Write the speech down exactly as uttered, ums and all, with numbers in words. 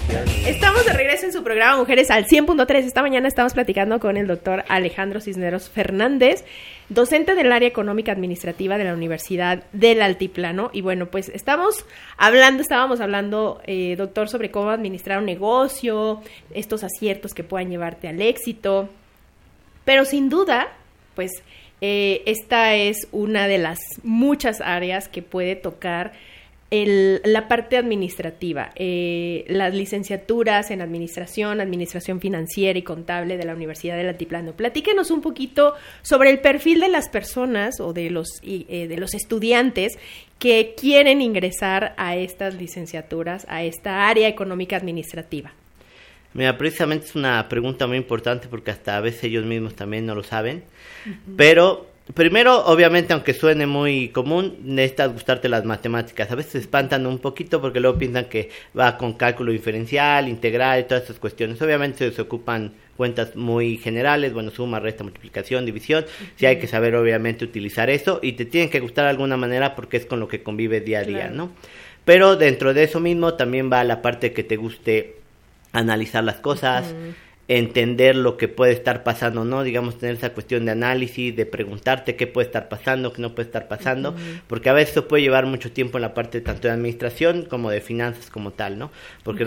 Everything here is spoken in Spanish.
Estamos de regreso en su programa Mujeres al cien punto tres. Esta mañana estamos platicando con el doctor Alejandro Cisneros Fernández, docente del área económica administrativa de la Universidad del Altiplano. Y bueno, pues estamos hablando, estábamos hablando, eh, doctor, sobre cómo administrar un negocio, estos aciertos que puedan llevarte al éxito. Pero sin duda, pues eh, esta es una de las muchas áreas que puede tocar El, la parte administrativa, eh, las licenciaturas en administración, administración financiera y contable de la Universidad del Altiplano. Platíquenos un poquito sobre el perfil de las personas o de los, eh, de los estudiantes que quieren ingresar a estas licenciaturas, a esta área económica administrativa. Mira, precisamente es una pregunta muy importante porque hasta a veces ellos mismos también no lo saben, uh-huh. Pero primero, obviamente, aunque suene muy común, necesitas gustarte las matemáticas. A veces se espantan un poquito porque luego piensan que va con cálculo diferencial, integral y todas esas cuestiones. Obviamente se ocupan cuentas muy generales, bueno, suma, resta, multiplicación, división. Uh-huh. Sí hay que saber, obviamente, utilizar eso y te tienen que gustar de alguna manera porque es con lo que convives día a día, claro. ¿no? Pero dentro de eso mismo también va la parte que te guste analizar las cosas, uh-huh. entender lo que puede estar pasando, ¿no? Digamos, tener esa cuestión de análisis, de preguntarte qué puede estar pasando, qué no puede estar pasando, uh-huh. porque a veces eso puede llevar mucho tiempo en la parte tanto de administración como de finanzas como tal, ¿no? Porque uh-huh.